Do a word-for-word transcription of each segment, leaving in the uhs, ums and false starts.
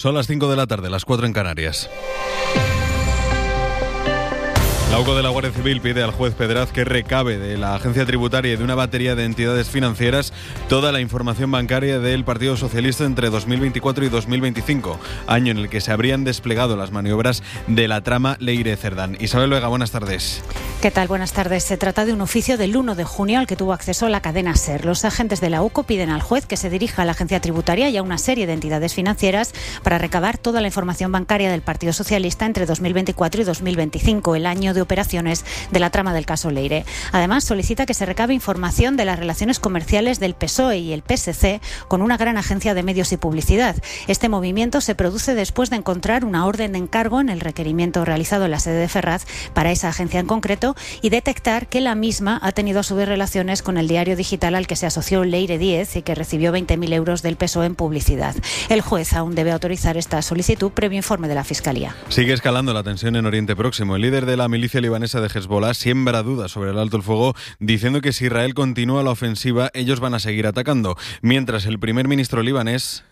Son las cinco de la tarde, las cuatro en Canarias. La U C O de la Guardia Civil pide al juez Pedraz que recabe de la agencia tributaria y de una batería de entidades financieras toda la información bancaria del Partido Socialista entre dos mil veinticuatro y dos mil veinticinco, año en el que se habrían desplegado las maniobras de la trama Leire-Cerdán. Isabel Vega, buenas tardes. ¿Qué tal? Buenas tardes. Se trata de un oficio del uno de junio al que tuvo acceso la cadena SER. Los agentes de la U C O piden al juez que se dirija a la agencia tributaria y a una serie de entidades financieras para recabar toda la información bancaria del Partido Socialista entre dos mil veinticuatro y dos mil veinticinco, el año de operaciones de la trama del caso Leire. Además, solicita que se recabe información de las relaciones comerciales del P S O E y el P S C con una gran agencia de medios y publicidad. Este movimiento se produce después de encontrar una orden de encargo en el requerimiento realizado en la sede de Ferraz para esa agencia en concreto y detectar que la misma ha tenido a su vez relaciones con el diario digital al que se asoció Leire diez y que recibió veinte mil euros del P S O E en publicidad. El juez aún debe autorizar esta solicitud previo informe de la Fiscalía. Sigue escalando la tensión en Oriente Próximo. El líder de la milicia libanesa de Hezbollah siembra dudas sobre el alto el fuego, diciendo que si Israel continúa la ofensiva, ellos van a seguir atacando. Mientras el primer ministro libanés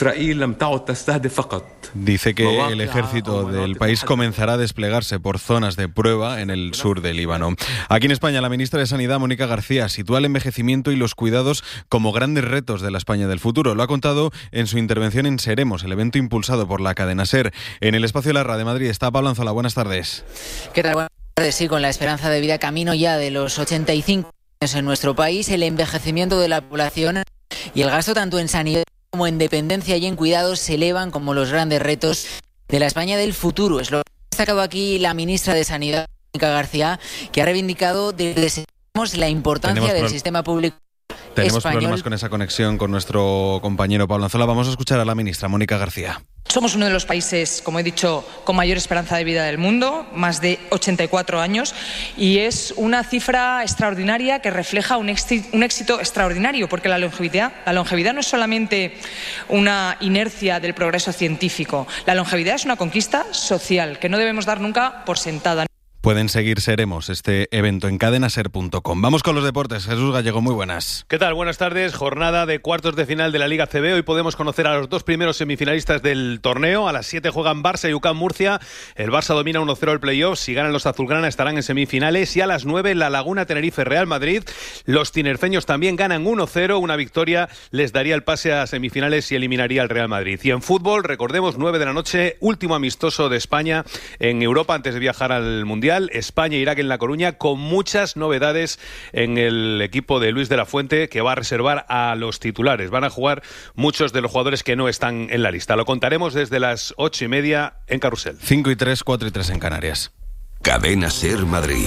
dice que el ejército del país comenzará a desplegarse por zonas de prueba en el sur del Líbano. Aquí en España, la ministra de Sanidad, Mónica García, sitúa el envejecimiento y los cuidados como grandes retos de la España del futuro. Lo ha contado en su intervención en Seremos, el evento impulsado por la cadena SER. En el espacio de la Radio de Madrid está Pablo Anzola. Buenas tardes. ¿Qué tal? Buenas tardes. Sí, con la esperanza de vida camino ya de los ochenta y cinco años en nuestro país, el envejecimiento de la población y el gasto tanto en sanidad como en dependencia y en cuidados se elevan como los grandes retos de la España del futuro. Es lo que ha destacado aquí la ministra de Sanidad, Mónica García, que ha reivindicado desde la importancia Tenemos del pro- sistema público Tenemos español. problemas con esa conexión con nuestro compañero Pablo Anzola. Vamos a escuchar a la ministra, Mónica García. Somos uno de los países, como he dicho, con mayor esperanza de vida del mundo, más de ochenta y cuatro años, y es una cifra extraordinaria que refleja un éxito, un éxito extraordinario, porque la longevidad, la longevidad no es solamente una inercia del progreso científico, la longevidad es una conquista social que no debemos dar nunca por sentada. Pueden seguir Seremos, este evento en cadenaser punto com. Vamos con los deportes. Jesús Gallego, muy buenas. ¿Qué tal? Buenas tardes. Jornada de cuartos de final de la Liga A C B. Hoy podemos conocer a los dos primeros semifinalistas del torneo. A las siete juegan Barça y U C A M Murcia. El Barça domina uno cero el playoff. Si ganan los azulgrana estarán en semifinales. Y a las nueve La Laguna Tenerife Real Madrid. Los tinerfeños también ganan uno cero. Una victoria les daría el pase a semifinales y eliminaría al Real Madrid. Y en fútbol, recordemos, nueve de la noche, último amistoso de España en Europa antes de viajar al Mundial. España-Irak en La Coruña, con muchas novedades en el equipo de Luis de la Fuente, que va a reservar a los titulares. Van a jugar muchos de los jugadores que no están en la lista. Lo contaremos desde las ocho y media en Carrusel. cinco y tres, cuatro y tres en Canarias. Cadena SER Madrid.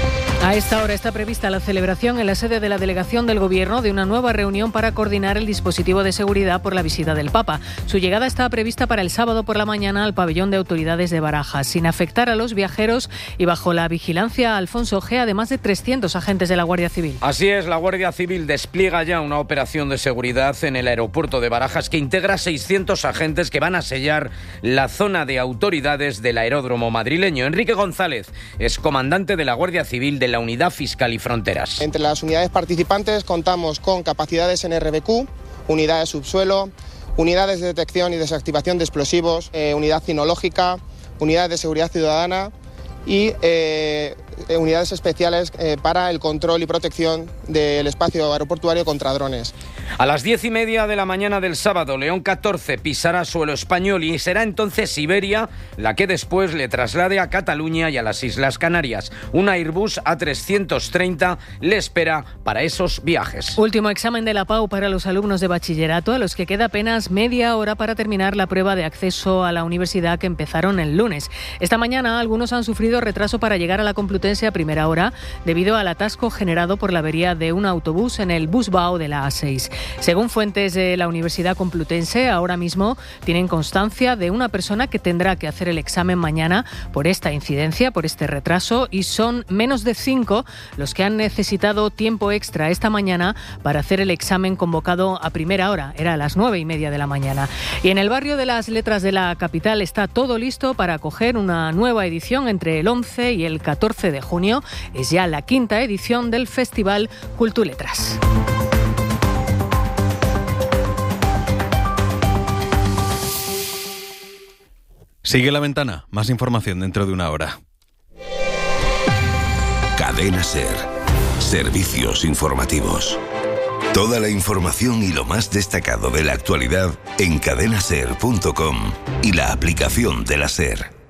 A esta hora está prevista la celebración en la sede de la delegación del Gobierno de una nueva reunión para coordinar el dispositivo de seguridad por la visita del Papa. Su llegada está prevista para el sábado por la mañana al pabellón de autoridades de Barajas, sin afectar a los viajeros y bajo la vigilancia Alfonso G, además de trescientos agentes de la Guardia Civil. Así es, la Guardia Civil despliega ya una operación de seguridad en el aeropuerto de Barajas que integra seiscientos agentes que van a sellar la zona de autoridades del aeródromo madrileño. Enrique González es comandante de la Guardia Civil de la Unidad Fiscal y Fronteras. Entre las unidades participantes contamos con capacidades en R B Q, unidades subsuelo, unidades de detección y desactivación de explosivos, eh, unidad cinológica, unidades de seguridad ciudadana y eh, unidades especiales eh, para el control y protección del espacio aeroportuario contra drones. A las diez y media de la mañana del sábado, León catorce pisará suelo español y será entonces Iberia la que después le traslade a Cataluña y a las Islas Canarias. Un Airbus A trescientos treinta le espera para esos viajes. Último examen de la P A U para los alumnos de bachillerato, a los que queda apenas media hora para terminar la prueba de acceso a la universidad que empezaron el lunes. Esta mañana algunos han sufrido retraso para llegar a la Complutense a primera hora debido al atasco generado por la avería de un autobús en el Busbao de la A seis. Según fuentes de la Universidad Complutense, ahora mismo tienen constancia de una persona que tendrá que hacer el examen mañana por esta incidencia, por este retraso, y son menos de cinco los que han necesitado tiempo extra esta mañana para hacer el examen convocado a primera hora, era a las nueve y media de la mañana. Y en el barrio de las Letras de la capital está todo listo para acoger una nueva edición entre el once y el catorce de junio. Es ya la quinta edición del Festival Cultuletras. Sigue La Ventana, más información dentro de una hora. Cadena SER. Servicios informativos. Toda la información y lo más destacado de la actualidad en cadena ser punto com y la aplicación de la SER.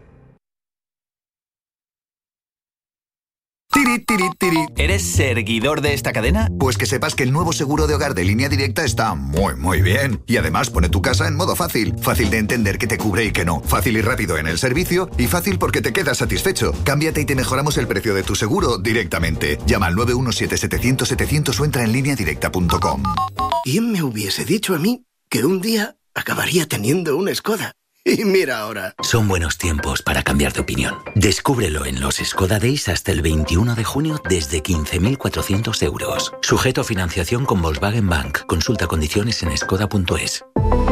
Tiri, tiri, tiri. ¿Eres seguidor de esta cadena? Pues que sepas que el nuevo seguro de hogar de Línea Directa está muy, muy bien. Y además pone tu casa en modo fácil. Fácil de entender qué te cubre y qué no. Fácil y rápido en el servicio. Y fácil porque te quedas satisfecho. Cámbiate y te mejoramos el precio de tu seguro directamente. Llama al nueve uno siete, setecientos, setecientos o entra en línea directa punto com. ¿Quién me hubiese dicho a mí que un día acabaría teniendo una Skoda? Y mira ahora. Son buenos tiempos para cambiar de opinión. Descúbrelo en los Skoda Days hasta el veintiuno de junio desde quince mil cuatrocientos euros. Sujeto a financiación con Volkswagen Bank. Consulta condiciones en skoda punto es.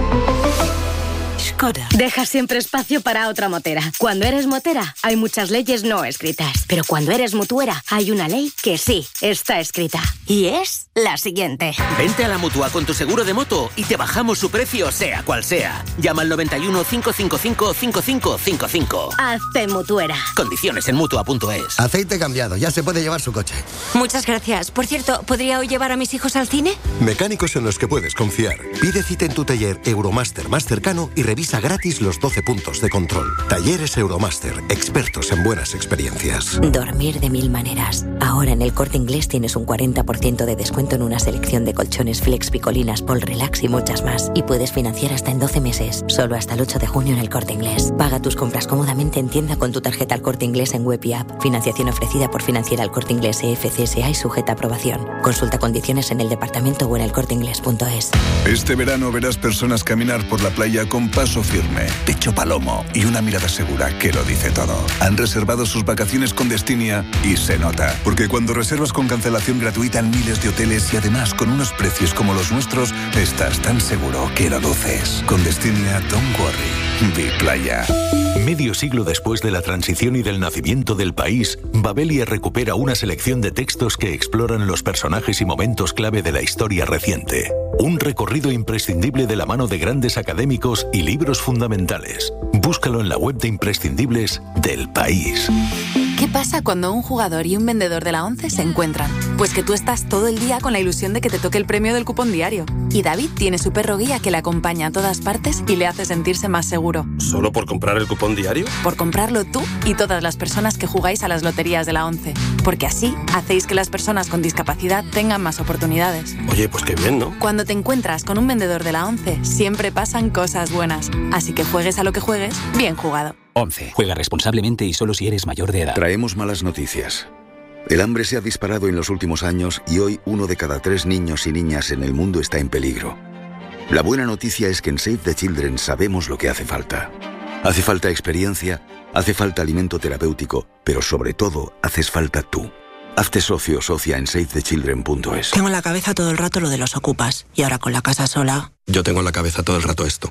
Skoda. Deja siempre espacio para otra motera. Cuando eres motera, hay muchas leyes no escritas. Pero cuando eres mutuera, hay una ley que sí está escrita. Y es la siguiente. Vente a la Mutua con tu seguro de moto y te bajamos su precio sea cual sea. Llama al noventa y uno, cinco cinco cinco, cinco cinco cinco cinco. Hazte mutuera. Condiciones en mutua punto es. Aceite cambiado, ya se puede llevar su coche. Muchas gracias. Por cierto, ¿podría hoy llevar a mis hijos al cine? Mecánicos en los que puedes confiar. Pide cita en tu taller Euromaster más cercano y revisa gratis los doce puntos de control. Talleres Euromaster, expertos en buenas experiencias. Dormir de mil maneras. Ahora en el Corte Inglés tienes un cuarenta por ciento de descuento en una selección de colchones Flex, Picolinas, Pol Relax y muchas más. Y puedes financiar hasta en doce meses. Solo hasta el ocho de junio en el Corte Inglés. Paga tus compras cómodamente en tienda con tu tarjeta al Corte Inglés en web y app. Financiación ofrecida por Financiera El Corte Inglés E F C S A y sujeta a aprobación. Consulta condiciones en el departamento o en el corte inglés punto es. Este verano verás personas caminar por la playa con paso firme, pecho palomo y una mirada segura que lo dice todo. Han reservado sus vacaciones con Destinia y se nota. Porque cuando reservas con cancelación gratuita en miles de hoteles y además con unos precios como los nuestros, estás tan seguro que lo luces. Con Destinia, don't worry. Be playa. Medio siglo después de la transición y del nacimiento del país, Babelia recupera una selección de textos que exploran los personajes y momentos clave de la historia reciente. Un recorrido imprescindible de la mano de grandes académicos y libros fundamentales. Búscalo en la web de imprescindibles del país. ¿Qué pasa cuando un jugador y un vendedor de la ONCE se encuentran? Pues que tú estás todo el día con la ilusión de que te toque el premio del cupón diario. Y David tiene su perro guía que le acompaña a todas partes y le hace sentirse más seguro. ¿Solo por comprar el cupón diario? Por comprarlo tú y todas las personas que jugáis a las loterías de la ONCE. Porque así hacéis que las personas con discapacidad tengan más oportunidades. Oye, pues qué bien, ¿no? Cuando te encuentras con un vendedor de la ONCE, siempre pasan cosas buenas. Así que juegues a lo que juegues, bien jugado. ONCE. Juega responsablemente y solo si eres mayor de edad. Traemos malas noticias. El hambre se ha disparado en los últimos años y hoy uno de cada tres niños y niñas en el mundo está en peligro. La buena noticia es que en Save the Children sabemos lo que hace falta. Hace falta experiencia, hace falta alimento terapéutico, pero sobre todo haces falta tú. Hazte socio o socia en save the children punto es. Tengo en la cabeza todo el rato lo de los ocupas y ahora con la casa sola. Yo tengo en la cabeza todo el rato esto.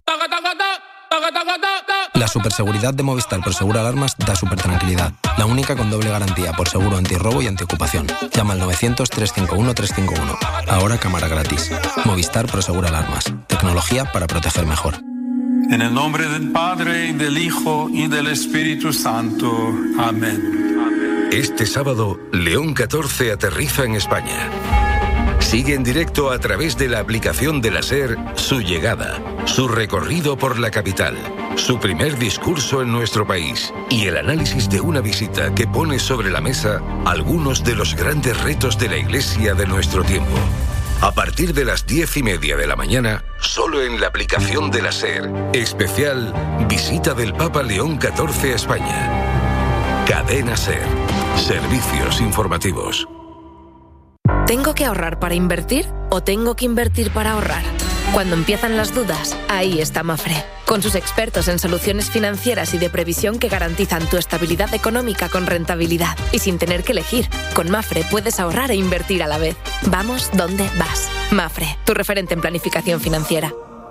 La superseguridad de Movistar Prosegura Alarmas da súper tranquilidad. La única con doble garantía por seguro antirrobo y antiocupación. Llama al novecientos, trescientos cincuenta y uno, trescientos cincuenta y uno. Ahora cámara gratis. Movistar Prosegura Alarmas. Tecnología para proteger mejor. En el nombre del Padre, y del Hijo, y del Espíritu Santo. Amén. Este sábado, León catorce aterriza en España. Sigue en directo a través de la aplicación de la SER su llegada, su recorrido por la capital, su primer discurso en nuestro país y el análisis de una visita que pone sobre la mesa algunos de los grandes retos de la Iglesia de nuestro tiempo. A partir de las diez y media de la mañana, solo en la aplicación de la SER, especial Visita del Papa León catorce a España. Cadena SER. Servicios informativos. ¿Tengo que ahorrar para invertir o tengo que invertir para ahorrar? Cuando empiezan las dudas, ahí está Mafre, con sus expertos en soluciones financieras y de previsión que garantizan tu estabilidad económica con rentabilidad y sin tener que elegir. Con Mafre puedes ahorrar e invertir a la vez. Vamos donde vas. Mafre, tu referente en planificación financiera.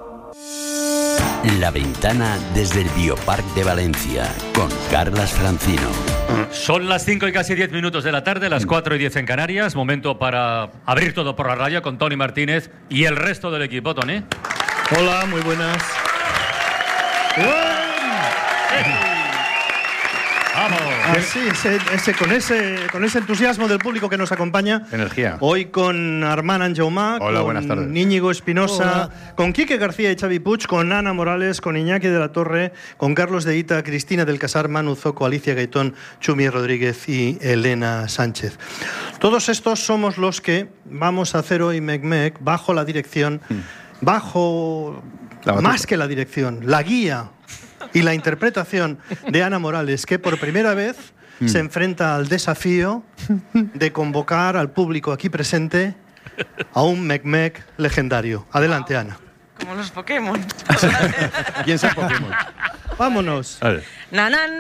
La Ventana desde el Biopark de Valencia, con Carlas Francino. Son las cinco y casi diez minutos de la tarde, las cuatro y diez en Canarias. Momento para abrir todo por la radio con Tony Martínez y el resto del equipo. Tony. Hola, muy buenas. ¡Vamos! Así, ese, ese, con, ese, con ese entusiasmo del público que nos acompaña. Energía. Hoy con Armand Anjaumá, Hola, con buenas tardes. Íñigo Espinosa, Hola. con Quique García y Xavi Puig, con Ana Morales, con Iñaki de la Torre, con Carlos de Ita, Cristina del Casar, Manu Zoco, Alicia Gaitón, Chumi Rodríguez y Elena Sánchez. Todos estos somos los que vamos a hacer hoy Mecmec bajo la dirección, bajo, más que la dirección, la guía y la interpretación de Ana Morales, que por primera vez mm. se enfrenta al desafío de convocar al público aquí presente a un Mecmec legendario. Adelante, Ana. Como los Pokémon. ¿Quién es el Pokémon? Vámonos. Nanan.